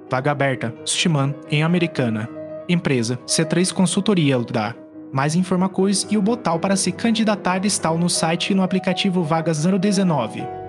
Vaga aberta, Sushman, em Americana. Empresa, C3 Consultoria da. Mais informações e o botão para se candidatar está no site e no aplicativo Vagas 019.